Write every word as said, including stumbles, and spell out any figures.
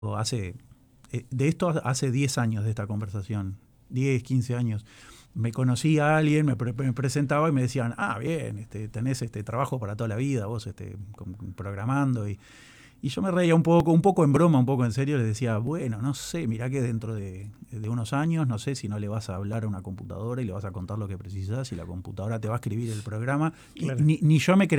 hace, eh, de esto hace diez años de esta conversación, diez, quince años. Me conocía a alguien, me, pre me presentaba y me decían, ah, bien, este, tenés este trabajo para toda la vida, vos este, con, con, programando. Y, y yo me reía un poco, un poco en broma, un poco en serio, les decía, bueno, no sé, mirá que dentro de, de unos años, no sé si no le vas a hablar a una computadora y le vas a contar lo que precisas y la computadora te va a escribir el programa. Y Claro. ni, ni yo me creía